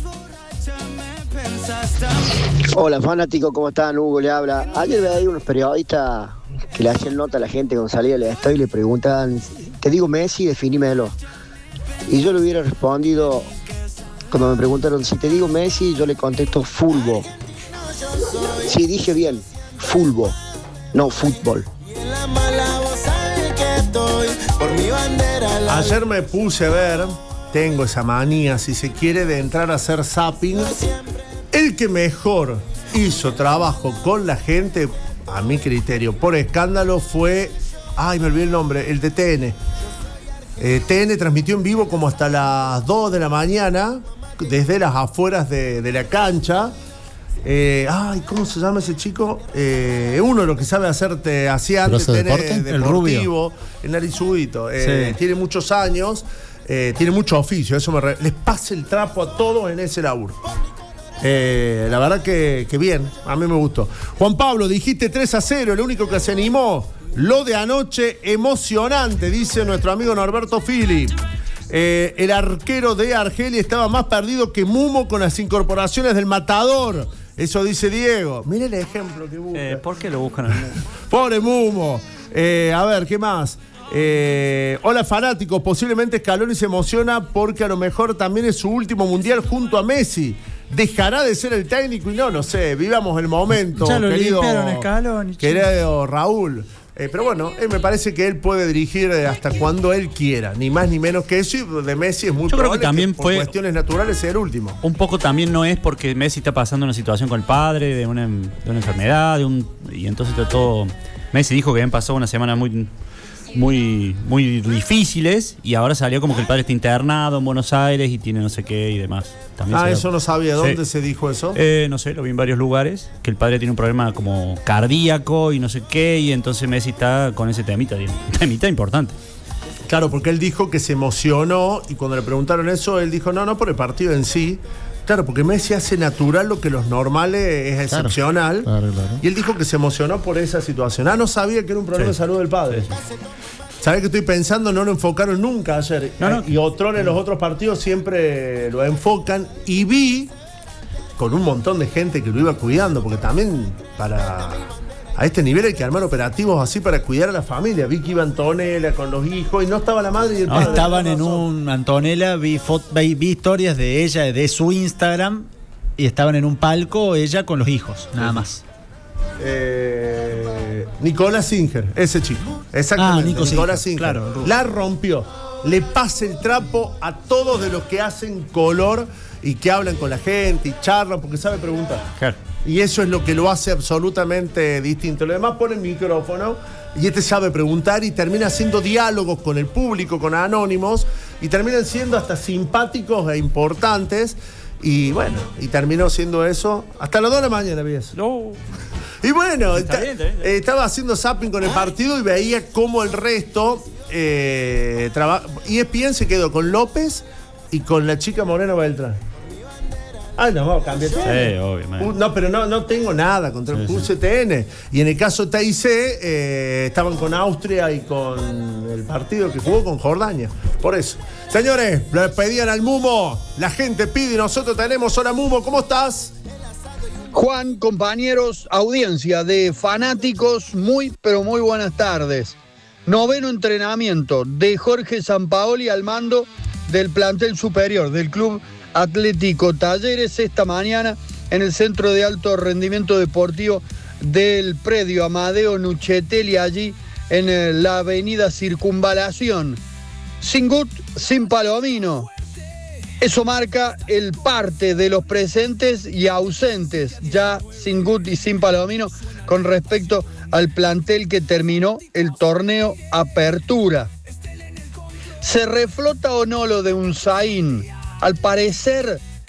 [SPEAKER 5] Hola fanático, ¿cómo están? Hugo le habla. Ayer veía unos periodistas que le hacían nota a la gente cuando salía del estadio y le preguntaban, te digo Messi, definímelo. Y yo le hubiera respondido, cuando me preguntaron si te digo Messi, yo le contesto fulbo. Sí, dije bien, fulbo, no fútbol.
[SPEAKER 2] Ayer me puse a ver, tengo esa manía, si se quiere, de entrar a hacer zapping. El que mejor hizo trabajo con la gente, a mi criterio, por escándalo, fue... Ay, me olvidé el nombre, el de T N. Eh, T N transmitió en vivo como hasta las dos de la mañana, desde las afueras de, de la cancha. Eh, ay, ¿cómo se llama ese chico? Eh, uno de los que sabe hacerte hacía antes T N
[SPEAKER 4] deporte?
[SPEAKER 2] deportivo,
[SPEAKER 1] El rubio.
[SPEAKER 2] el narizudito. Eh,
[SPEAKER 1] Sí.
[SPEAKER 2] Tiene muchos años, eh, tiene mucho oficio, eso me re... les pasa el trapo a todos en ese laburo. Eh, la verdad que, que bien, a mí me gustó. Juan Pablo, dijiste tres a cero, el único que se animó. Lo de anoche, emocionante, dice nuestro amigo Norberto Fili. Eh, el arquero de Argelia estaba más perdido que Mumo con las incorporaciones del Matador. Eso dice Diego. Mire el ejemplo que busca.
[SPEAKER 3] Eh, ¿Por qué lo buscan?
[SPEAKER 2] Pobre Mumo. Eh, a ver, ¿qué más? Eh, hola fanáticos, posiblemente Scaloni se emociona porque a lo mejor también es su último mundial junto a Messi. ¿Dejará de ser el técnico? Y no, no sé, vivamos el momento,
[SPEAKER 1] Ya lo
[SPEAKER 2] querido,
[SPEAKER 1] limpiaron, Scaloni.
[SPEAKER 2] querido Raúl. Eh, pero bueno, eh, me parece que él puede dirigir hasta cuando él quiera, ni más ni menos que eso. Y de Messi es muy
[SPEAKER 3] Yo creo
[SPEAKER 2] probable
[SPEAKER 3] que también
[SPEAKER 2] por
[SPEAKER 3] fue-
[SPEAKER 2] cuestiones naturales sea el último.
[SPEAKER 3] Un poco también no es porque Messi está pasando una situación con el padre, de una, de una enfermedad, de un, y entonces todo. Messi dijo que habían pasado una semana muy, muy, muy difíciles y ahora salió como que el padre está internado en Buenos Aires y tiene no sé qué y demás. También
[SPEAKER 2] Ah,
[SPEAKER 3] se-
[SPEAKER 2] eso no sabía.
[SPEAKER 3] Sí.
[SPEAKER 2] ¿Dónde se dijo eso?
[SPEAKER 3] Eh, no sé, lo vi en varios lugares, que el padre tiene un problema como cardíaco y no sé qué, y entonces Messi está con ese temita, un temita importante.
[SPEAKER 2] Claro, porque él dijo que se emocionó y cuando le preguntaron eso, él dijo, no, no por el partido en sí. Claro, porque Messi hace natural lo que los normales es
[SPEAKER 4] Claro,
[SPEAKER 2] excepcional.
[SPEAKER 4] claro, claro.
[SPEAKER 2] Y él dijo que se emocionó por esa situación. Ah, no sabía que era un problema
[SPEAKER 3] Sí.
[SPEAKER 2] de salud del padre. ¿Sabés que estoy pensando? No lo enfocaron nunca ayer.
[SPEAKER 3] No, no.
[SPEAKER 2] Y otros en los otros partidos siempre lo enfocan. Y vi con un montón de gente que lo iba cuidando, porque también para... A este nivel hay que armar operativos así para cuidar a la familia. Vi que iba Antonella con los hijos y no estaba la madre y el
[SPEAKER 1] No,
[SPEAKER 2] padre.
[SPEAKER 1] estaban
[SPEAKER 2] ¿Qué
[SPEAKER 1] en
[SPEAKER 2] pasó?
[SPEAKER 1] un Antonella, vi, fot- vi, vi historias de ella, de su Instagram, y estaban en un palco ella con los hijos, nada más.
[SPEAKER 2] Eh, Nicolás Singer, ese chico. Exactamente.
[SPEAKER 1] Ah, Nico
[SPEAKER 2] Nicolás
[SPEAKER 1] Singer,
[SPEAKER 2] Singer.
[SPEAKER 1] claro, Rubio.
[SPEAKER 2] La rompió. Le pasa el trapo a todos de los que hacen color y que hablan con la gente y charlan porque sabe preguntar.
[SPEAKER 3] Claro.
[SPEAKER 2] Y eso es lo que lo hace absolutamente distinto. Lo demás pone el micrófono y este sabe preguntar y termina haciendo diálogos con el público, con anónimos, y terminan siendo hasta simpáticos e importantes. Y bueno, y terminó siendo eso hasta las dos de la mañana, vi eso.
[SPEAKER 3] No.
[SPEAKER 2] Y bueno,
[SPEAKER 3] Está
[SPEAKER 2] esta-
[SPEAKER 3] bien, está bien, está bien.
[SPEAKER 2] eh, estaba haciendo zapping con el partido y veía cómo el resto eh, traba- E S P N se quedó con López y con la chica Moreno Beltrán. Ay, no, vamos a cambiar.
[SPEAKER 3] Sí, obviamente.
[SPEAKER 2] Uh, No, pero no, no tengo nada contra el puse T N. Y en el caso de T I C, eh, estaban con Austria y con el partido que jugó con Jordania. Por eso. Señores, le pedían al Mumo. La gente pide y nosotros tenemos. Hola, Mumo, ¿cómo estás?
[SPEAKER 6] Juan, compañeros, audiencia de fanáticos, muy pero muy buenas tardes. Noveno entrenamiento de Jorge Sampaoli al mando del plantel superior del Club Atlético Talleres esta mañana en el Centro de Alto Rendimiento Deportivo del predio Amadeo Nuchetelli, allí en eh, la avenida Circunvalación. Sin Gut, sin Palomino. Eso marca el parte de los presentes y ausentes, ya sin Gut y sin Palomino, con respecto al plantel que terminó el torneo Apertura. ¿Se reflota o no lo de Unzaín? Al parecer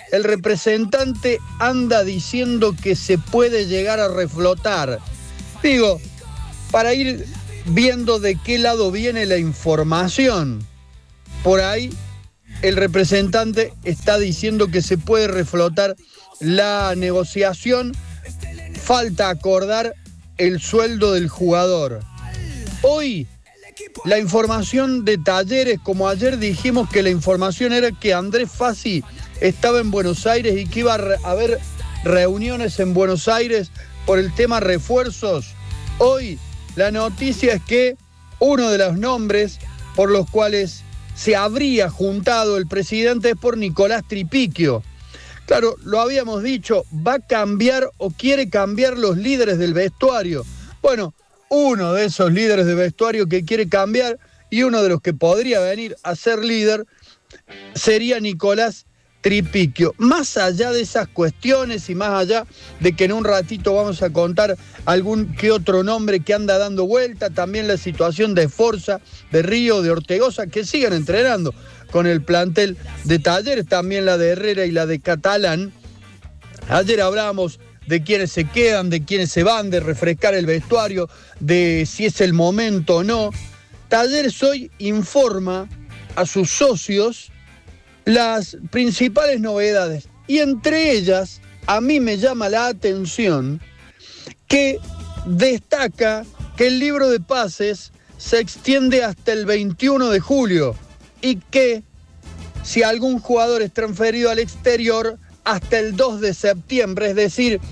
[SPEAKER 6] el representante anda diciendo que se puede llegar a reflotar. Digo, para ir viendo de qué lado viene la información. Por ahí el representante está diciendo que se puede reflotar la negociación. Falta acordar el sueldo del jugador. Hoy la información de Talleres, como ayer dijimos que la información era que Andrés Fassi estaba en Buenos Aires y que iba a re- haber reuniones en Buenos Aires por el tema refuerzos. Hoy la noticia es que uno de los nombres por los cuales se habría juntado el presidente es por Nicolás Tripiquio. Claro, lo habíamos dicho, va a cambiar o quiere cambiar los líderes del vestuario. Bueno, uno de esos líderes de vestuario que quiere cambiar y uno de los que podría venir a ser líder sería Nicolás Tripiquio. Más allá de esas cuestiones y más allá de que en un ratito vamos a contar algún que otro nombre que anda dando vuelta, también la situación de Forza, de Río, de Ortegoza, que siguen entrenando con el plantel de Talleres, también la de Herrera y la de Catalán. Ayer hablábamos de quiénes se quedan, de quiénes se van, de refrescar el vestuario, de si es el momento o no. Talleres hoy informa a sus socios las principales novedades y entre ellas a mí me llama la atención que destaca que el libro de pases se extiende hasta el veintiuno de julio y que si algún jugador es transferido al exterior hasta el dos de septiembre, es decir,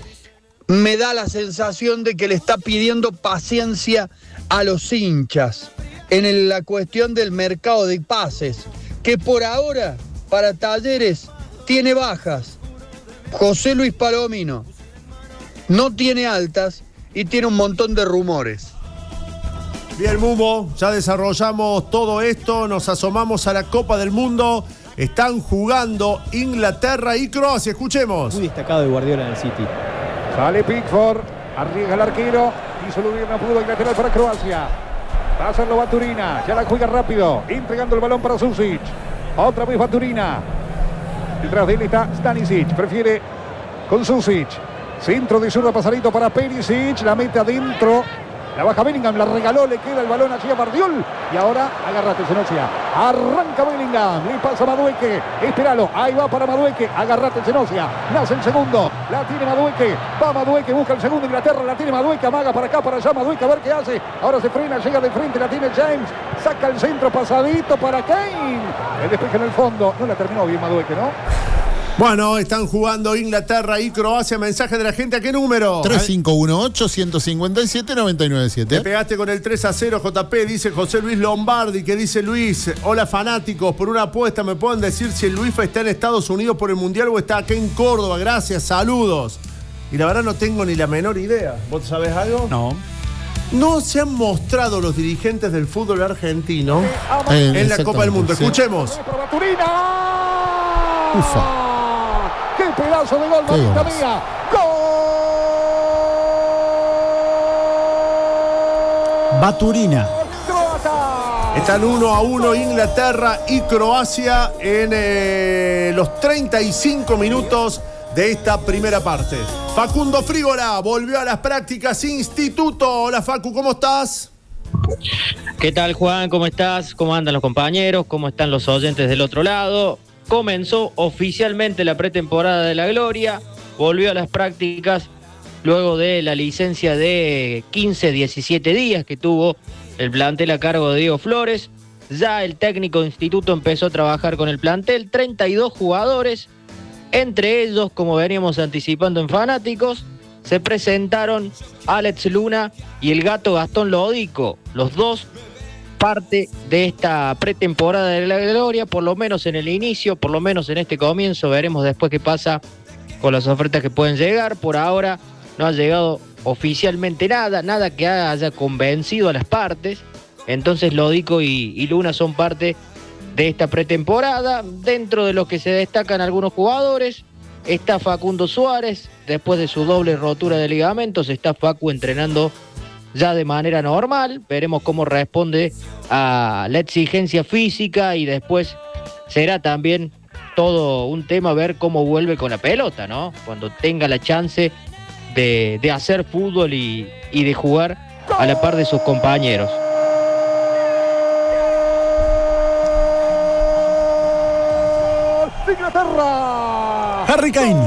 [SPEAKER 6] me da la sensación de que le está pidiendo paciencia a los hinchas en el, la cuestión del mercado de pases, que por ahora para Talleres tiene bajas. José Luis Palomino no tiene altas y tiene un montón de rumores.
[SPEAKER 2] Bien, Mumo, ya desarrollamos todo esto, nos asomamos a la Copa del Mundo. Están jugando Inglaterra y Croacia, escuchemos.
[SPEAKER 7] Muy destacado de Guardiola en el City.
[SPEAKER 8] Sale Pickford, arriesga el arquero, hizo lo bien, no pudo, el lateral para Croacia. Va a hacerlo Baturina, ya la juega rápido, entregando el balón para Susic. Otra vez Baturina. Detrás de él está Stanisic, prefiere con Susic. Centro de zurda, pasadito para Perisic, la mete adentro. La baja Bellingham, la regaló, le queda el balón allí a Bardiol. Y ahora, agárrate, Zenosia. Arranca Bellingham, le pasa a Madueque. Espéralo, ahí va para Madueque. Agárrate, Zenosia. Nace el segundo, la tiene Madueque. Va Madueque, busca el segundo, Inglaterra, la tiene Madueque. Amaga para acá, para allá, Madueque, a ver qué hace. Ahora se frena, llega de frente, la tiene James. Saca el centro, pasadito para Kane. El despeje en el fondo. No la terminó bien Madueque, ¿no?
[SPEAKER 2] Bueno, están jugando Inglaterra y Croacia. Mensaje de la gente, ¿a qué número?
[SPEAKER 4] tres cinco uno ocho, uno cinco siete, nueve nueve siete.
[SPEAKER 2] Te pegaste con el tres a cero, J P, dice José Luis Lombardi. Que dice Luis: hola fanáticos, por una apuesta me pueden decir si el Luis está en Estados Unidos por el Mundial o está acá en Córdoba. Gracias, saludos. Y la verdad no tengo ni la menor idea. ¿Vos sabés algo?
[SPEAKER 3] No.
[SPEAKER 2] No se han mostrado los dirigentes del fútbol argentino
[SPEAKER 4] Eh,
[SPEAKER 2] en la Copa del Mundo.
[SPEAKER 4] sí.
[SPEAKER 2] Escuchemos.
[SPEAKER 4] Ufa.
[SPEAKER 8] ¡Qué pedazo de gol, mamita mía! ¡Gol!
[SPEAKER 1] Baturina.
[SPEAKER 8] ¡Croata!
[SPEAKER 2] Están uno a uno Inglaterra y Croacia en eh, los treinta y cinco minutos de esta primera parte. Facundo Frígola volvió a las prácticas instituto. Hola Facu, ¿cómo estás?
[SPEAKER 9] ¿Qué tal, Juan? ¿Cómo estás? ¿Cómo andan los compañeros? ¿Cómo están los oyentes del otro lado? Comenzó oficialmente la pretemporada de la Gloria, volvió a las prácticas luego de la licencia de quince, diecisiete días que tuvo el plantel a cargo de Diego Flores. Ya el técnico de instituto empezó a trabajar con el plantel, treinta y dos jugadores, entre ellos, como veníamos anticipando en Fanáticos, se presentaron Alex Luna y el gato Gastón Lodico, los dos parte de esta pretemporada de la Gloria, por lo menos en el inicio, por lo menos en este comienzo. Veremos después qué pasa con las ofertas que pueden llegar. Por ahora no ha llegado oficialmente nada, nada que haya convencido a las partes. Entonces Lodico y, y Luna son parte de esta pretemporada. Dentro de los que se destacan algunos jugadores, está Facundo Suárez, después de su doble rotura de ligamentos, está Facu entrenando ya de manera normal. Veremos cómo responde a la exigencia física y después será también todo un tema ver cómo vuelve con la pelota, ¿no? Cuando tenga la chance de, de hacer fútbol y, y de jugar a la par de sus compañeros.
[SPEAKER 8] Inglaterra.
[SPEAKER 1] Harry Kane.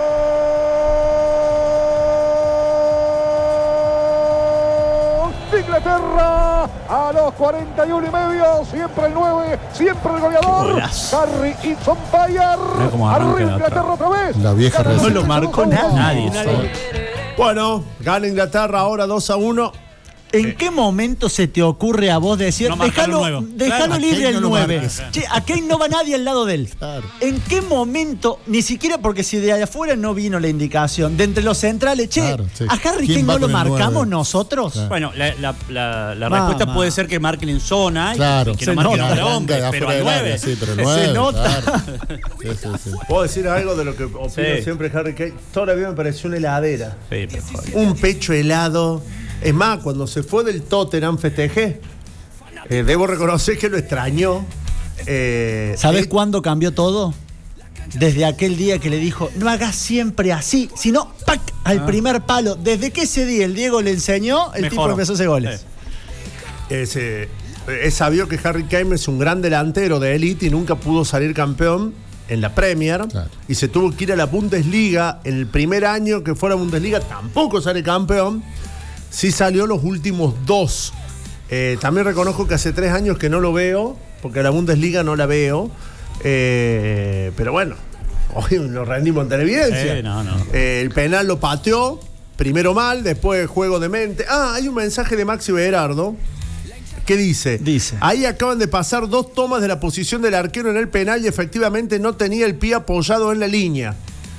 [SPEAKER 8] Inglaterra a los cuarenta y uno y medio, siempre el nueve, siempre el goleador, Harry Eaton Bayer. Arriba Inglaterra otra vez.
[SPEAKER 4] La vieja
[SPEAKER 1] no
[SPEAKER 4] receta.
[SPEAKER 1] lo marcó nadie.
[SPEAKER 3] Nadie.
[SPEAKER 2] Bueno, gana Inglaterra ahora dos a uno.
[SPEAKER 1] ¿En qué momento se te ocurre a vos decir,
[SPEAKER 3] No marcarlo
[SPEAKER 1] dejalo,
[SPEAKER 3] nuevo.
[SPEAKER 1] dejalo
[SPEAKER 3] Claro,
[SPEAKER 1] libre
[SPEAKER 4] a Kane
[SPEAKER 1] el
[SPEAKER 4] no lo
[SPEAKER 1] nueve?
[SPEAKER 4] marques.
[SPEAKER 1] Che, a Kane no va nadie al lado de él.
[SPEAKER 4] Claro.
[SPEAKER 1] ¿En qué momento, ni siquiera porque si de afuera no vino la indicación, de entre los centrales, che,
[SPEAKER 4] Claro, sí.
[SPEAKER 1] a Harry
[SPEAKER 4] ¿Quién
[SPEAKER 1] Kane
[SPEAKER 4] va
[SPEAKER 1] no lo
[SPEAKER 4] con el
[SPEAKER 1] marcamos
[SPEAKER 4] nueve?
[SPEAKER 1] nosotros?
[SPEAKER 4] Claro.
[SPEAKER 3] Bueno, la, la, la, la
[SPEAKER 1] Mamá.
[SPEAKER 3] respuesta puede ser que marquen en zona y
[SPEAKER 4] Claro.
[SPEAKER 3] que
[SPEAKER 1] Se
[SPEAKER 3] no marquen
[SPEAKER 1] nota.
[SPEAKER 3] al hombre,
[SPEAKER 4] De
[SPEAKER 3] pero
[SPEAKER 4] afuera
[SPEAKER 3] al
[SPEAKER 4] del área,
[SPEAKER 3] nueve.
[SPEAKER 4] sí, pero el
[SPEAKER 1] Se
[SPEAKER 4] nueve,
[SPEAKER 1] nota.
[SPEAKER 4] claro. Sí, sí, sí.
[SPEAKER 2] ¿Puedo decir algo de lo que opino
[SPEAKER 3] Sí.
[SPEAKER 2] siempre Harry Kane? Todavía me pareció una heladera.
[SPEAKER 3] Sí, pero joder.
[SPEAKER 2] Un pecho helado. Es más, cuando se fue del Tottenham festejé. Eh, debo reconocer que lo extrañó. Eh,
[SPEAKER 1] ¿Sabes
[SPEAKER 2] eh,
[SPEAKER 1] cuándo cambió todo? Desde aquel día que le dijo, no hagas siempre así, sino ¡pac! Al primer palo. Desde que ese día el Diego le enseñó, el tipo
[SPEAKER 3] Mejoró.
[SPEAKER 1] empezó a hacer goles.
[SPEAKER 3] Sí.
[SPEAKER 2] Es, eh, es sabido que Harry Kane es un gran delantero de élite y nunca pudo salir campeón en la Premier.
[SPEAKER 4] Claro.
[SPEAKER 2] Y se tuvo que ir a la Bundesliga. En el primer año que fue a la Bundesliga tampoco sale campeón. Sí salió los últimos dos. Eh, también reconozco que hace tres años que no lo veo, porque a la Bundesliga no la veo. Eh, pero bueno, hoy lo rendimos en televidencia.
[SPEAKER 3] Eh, no, no.
[SPEAKER 2] Eh, el penal lo pateó, primero mal, después juego de mente. Ah, hay un mensaje de Maxi Berardo que dice,
[SPEAKER 1] Dice.
[SPEAKER 2] ahí acaban de pasar dos tomas de la posición del arquero en el penal y efectivamente no tenía el pie apoyado en la línea.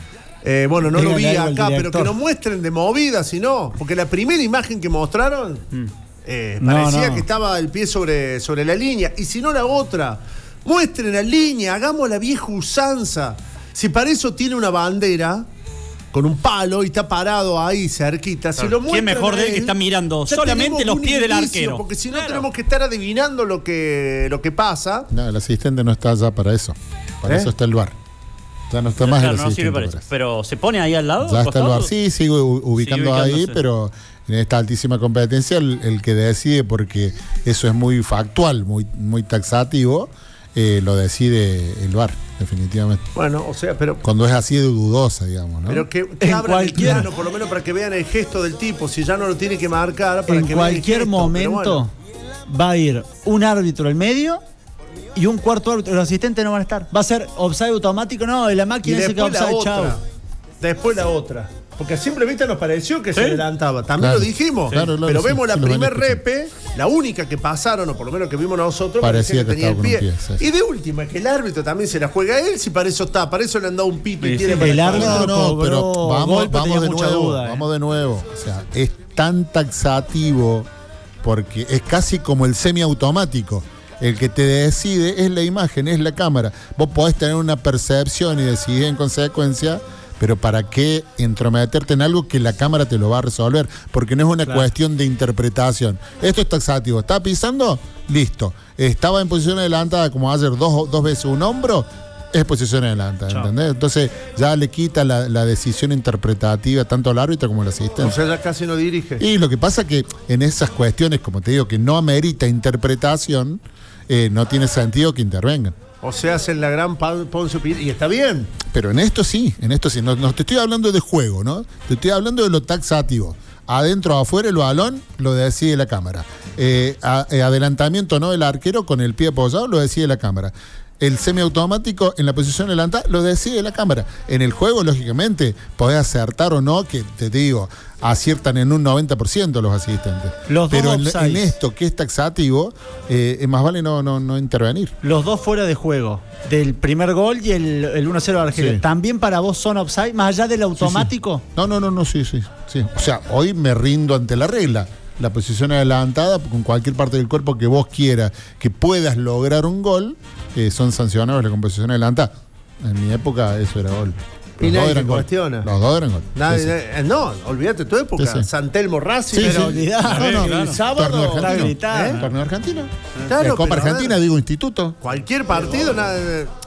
[SPEAKER 2] Eh, bueno, no lo vi
[SPEAKER 1] Dígale algo al
[SPEAKER 2] acá, pero
[SPEAKER 1] director.
[SPEAKER 2] que no muestren de movida, sino, porque la primera imagen que mostraron eh,
[SPEAKER 1] No,
[SPEAKER 2] parecía
[SPEAKER 1] no.
[SPEAKER 2] que estaba el pie sobre, sobre la línea, y si no la otra, muestren la línea, hagamos la vieja usanza. Si para eso tiene una bandera con un palo y está parado ahí cerquita, si lo
[SPEAKER 3] ¿Quién
[SPEAKER 2] muestran
[SPEAKER 3] mejor
[SPEAKER 2] a
[SPEAKER 3] de él que
[SPEAKER 2] él,
[SPEAKER 3] está mirando
[SPEAKER 2] ya
[SPEAKER 3] solamente
[SPEAKER 2] tenemos
[SPEAKER 3] los
[SPEAKER 2] un
[SPEAKER 3] pies del
[SPEAKER 2] indicio,
[SPEAKER 3] arquero?
[SPEAKER 2] Porque si no
[SPEAKER 3] Claro.
[SPEAKER 2] tenemos que estar adivinando lo que, lo que pasa.
[SPEAKER 4] No, el asistente no está allá para eso. Para
[SPEAKER 2] ¿Eh?
[SPEAKER 4] eso está el V A R. Ya no está más
[SPEAKER 3] Claro,
[SPEAKER 4] el
[SPEAKER 3] no
[SPEAKER 4] asistente
[SPEAKER 3] sirve para
[SPEAKER 4] para
[SPEAKER 3] eso.
[SPEAKER 4] eso.
[SPEAKER 3] Pero se pone ahí al lado.
[SPEAKER 4] Ya
[SPEAKER 3] al
[SPEAKER 4] está el V A R.
[SPEAKER 3] costado?
[SPEAKER 4] Sí, sigo u- ubicando ahí,
[SPEAKER 3] ubicándose.
[SPEAKER 4] pero en esta altísima competencia el, el que decide, porque eso es muy factual, muy, muy taxativo, eh, lo decide el V A R, definitivamente.
[SPEAKER 2] Bueno, o sea, pero
[SPEAKER 4] Cuando es así de dudosa, digamos, ¿no?
[SPEAKER 2] Pero que, que
[SPEAKER 1] En
[SPEAKER 2] abran
[SPEAKER 1] cualquier-
[SPEAKER 2] el plano, por lo menos para que vean el gesto del tipo, si ya no lo tiene que marcar, para
[SPEAKER 1] En
[SPEAKER 2] que vean el
[SPEAKER 1] cualquier
[SPEAKER 2] gesto, pero
[SPEAKER 1] momento
[SPEAKER 2] bueno.
[SPEAKER 1] va a ir un árbitro al medio y un cuarto árbitro. Los asistentes no van a estar. Va a ser offside automático, no, de la
[SPEAKER 2] Y
[SPEAKER 1] máquina ese que
[SPEAKER 2] después la
[SPEAKER 1] offside,
[SPEAKER 2] otra.
[SPEAKER 1] chao.
[SPEAKER 2] Después la otra. Porque a simple vista nos pareció que
[SPEAKER 3] Sí.
[SPEAKER 2] se adelantaba. También
[SPEAKER 4] Claro.
[SPEAKER 2] lo dijimos.
[SPEAKER 4] Claro, claro,
[SPEAKER 2] pero
[SPEAKER 4] sí,
[SPEAKER 2] vemos la
[SPEAKER 4] sí, lo
[SPEAKER 2] primer
[SPEAKER 4] venía
[SPEAKER 2] repe, la única que pasaron, o por lo menos que vimos nosotros,
[SPEAKER 4] Parecía que
[SPEAKER 2] tenía el
[SPEAKER 4] estaba
[SPEAKER 2] pie.
[SPEAKER 4] con un pie, sí.
[SPEAKER 2] Y de última, que el árbitro también se la juega a él, si para eso está. Para eso le han dado un pito y
[SPEAKER 3] Sí,
[SPEAKER 2] tiene
[SPEAKER 3] sí.
[SPEAKER 2] para
[SPEAKER 1] El
[SPEAKER 2] el
[SPEAKER 1] árbitro
[SPEAKER 4] No, no,
[SPEAKER 1] cobró
[SPEAKER 4] pero vamos,
[SPEAKER 1] gol, pero
[SPEAKER 4] vamos
[SPEAKER 1] tenía
[SPEAKER 4] de
[SPEAKER 1] mucha
[SPEAKER 4] nuevo,
[SPEAKER 1] duda, eh.
[SPEAKER 4] vamos de nuevo. O sea, es tan taxativo porque es casi como el semiautomático. El que te decide es la imagen, es la cámara. Vos podés tener una percepción y decidir en consecuencia, pero ¿para qué entrometerte en algo que la cámara te lo va a resolver? Porque no es una
[SPEAKER 1] Claro.
[SPEAKER 4] cuestión de interpretación. Esto es taxativo. ¿Está pisando? Listo. Estaba en posición adelantada como ayer dos, dos veces un hombro, es posición adelantada,
[SPEAKER 3] Chao.
[SPEAKER 4] ¿entendés? Entonces ya le quita la, la decisión interpretativa tanto al árbitro como al asistente.
[SPEAKER 2] O sea, ya casi no dirige.
[SPEAKER 4] Y lo que pasa que en esas cuestiones, como te digo, que no amerita interpretación, eh, no tiene sentido que intervengan.
[SPEAKER 2] O sea, hacen la gran pa- Poncio Pilato. Y está bien.
[SPEAKER 4] Pero en esto sí, en esto sí. No, no te estoy hablando de juego, ¿no? Te estoy hablando de lo taxativo. Adentro o afuera el balón lo decide la cámara. Eh, a- eh, adelantamiento no del arquero con el pie apoyado lo decide la cámara. El semiautomático en la posición adelantada lo decide la cámara. En el juego, lógicamente, podés acertar o no, que te digo, aciertan en un noventa por ciento los asistentes.
[SPEAKER 1] Los dos
[SPEAKER 4] Pero en,
[SPEAKER 1] offsides.
[SPEAKER 4] en esto que es taxativo, eh, más vale no, no, no intervenir.
[SPEAKER 1] Los dos fuera de juego, del primer gol y el, el uno cero de Argelia.
[SPEAKER 4] Sí.
[SPEAKER 1] ¿También para vos son offside, más allá del automático?
[SPEAKER 4] No, no, no, no, sí, sí, sí. O sea, hoy me rindo ante la regla. La posición adelantada, con cualquier parte del cuerpo que vos quieras, que puedas lograr un gol, eh, son sancionables con posición adelantada. En mi época eso era gol.
[SPEAKER 2] Y
[SPEAKER 4] Los
[SPEAKER 2] nadie
[SPEAKER 4] dos
[SPEAKER 2] se
[SPEAKER 4] eran gol.
[SPEAKER 2] cuestiona.
[SPEAKER 4] Los dos eran gol.
[SPEAKER 2] Nadie-
[SPEAKER 4] Sí, sí.
[SPEAKER 2] eh, no, olvídate tu época.
[SPEAKER 4] Sí, sí.
[SPEAKER 2] San Telmo Racing.
[SPEAKER 4] Sí,
[SPEAKER 2] pero
[SPEAKER 4] sí.
[SPEAKER 1] olvidá.
[SPEAKER 4] No, no,
[SPEAKER 2] el
[SPEAKER 4] Torneo
[SPEAKER 2] sábado.
[SPEAKER 1] Está
[SPEAKER 4] argentino.
[SPEAKER 1] gritando.
[SPEAKER 2] ¿Eh?
[SPEAKER 4] Torneo argentino.
[SPEAKER 2] Claro,
[SPEAKER 4] La Copa
[SPEAKER 2] pero a ver,
[SPEAKER 4] Argentina, digo instituto.
[SPEAKER 2] Cualquier partido, nada,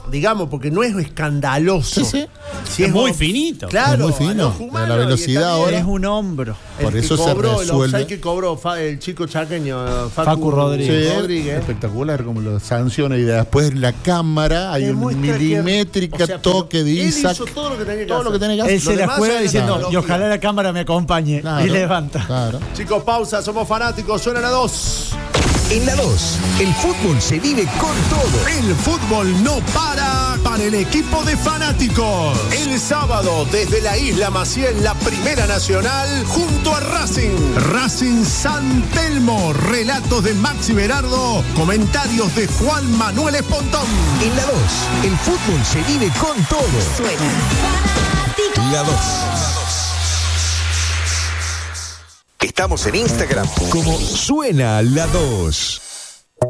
[SPEAKER 2] digamos, porque no es escandaloso.
[SPEAKER 4] Sí, sí.
[SPEAKER 2] Si
[SPEAKER 3] Es
[SPEAKER 2] es
[SPEAKER 3] muy
[SPEAKER 2] o-
[SPEAKER 3] finito.
[SPEAKER 2] Claro,
[SPEAKER 4] Es muy fino.
[SPEAKER 2] al ojo humano,
[SPEAKER 4] La velocidad
[SPEAKER 2] y está bien.
[SPEAKER 4] ahora.
[SPEAKER 1] Es un hombro.
[SPEAKER 4] Por
[SPEAKER 2] El que
[SPEAKER 4] eso se
[SPEAKER 2] cobró, el
[SPEAKER 4] resuelve.
[SPEAKER 2] offside que cobró fa- el chico chaqueño Facu,
[SPEAKER 1] Facu Rodríguez.
[SPEAKER 4] Sí,
[SPEAKER 2] Rodríguez.
[SPEAKER 4] espectacular como lo sanciona y después en la cámara hay un
[SPEAKER 2] Demuestra que-
[SPEAKER 4] milimétrica
[SPEAKER 2] o sea,
[SPEAKER 4] toque
[SPEAKER 2] pero
[SPEAKER 4] de
[SPEAKER 2] él
[SPEAKER 4] Isaac.
[SPEAKER 2] hizo todo lo que tenía que
[SPEAKER 4] Todo
[SPEAKER 2] hacer.
[SPEAKER 4] lo que tenía que hacer.
[SPEAKER 1] Él se
[SPEAKER 2] Lo
[SPEAKER 1] la
[SPEAKER 2] demás
[SPEAKER 1] juega
[SPEAKER 2] ya es
[SPEAKER 1] diciendo, y
[SPEAKER 2] tecnología.
[SPEAKER 1] ojalá la cámara me acompañe.
[SPEAKER 4] Claro,
[SPEAKER 1] Y levanta.
[SPEAKER 4] Claro.
[SPEAKER 2] Chicos, pausa, somos fanáticos, suena la dos.
[SPEAKER 7] En la dos, el fútbol se vive con todo.
[SPEAKER 2] El fútbol no para para el equipo de fanáticos. El sábado, desde la Isla Maciel, la Primera Nacional, junto a Racing. Racing San Telmo. Relatos de Maxi Berardo. Comentarios de Juan Manuel Espontón.
[SPEAKER 7] En la dos, el fútbol se vive con todo. La dos. Estamos en Instagram como Suena la dos.